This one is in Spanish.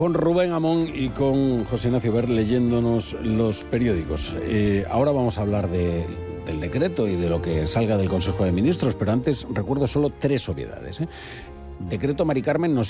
Con Rubén Amón y con José Ignacio Ver leyéndonos los periódicos. Ahora vamos a hablar del decreto y de lo que salga del Consejo de Ministros, pero antes recuerdo solo 3 obviedades. Decreto Mari Carmen nos